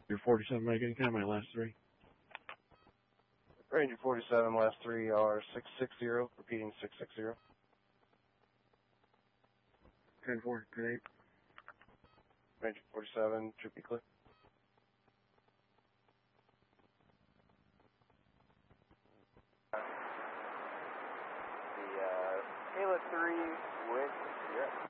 Your 47, making kind of my last three. Ranger 47, last three are 660, repeating 660. 10-4, 10-8. Ranger 47, should be clear. The Kayla 3 with, you're up.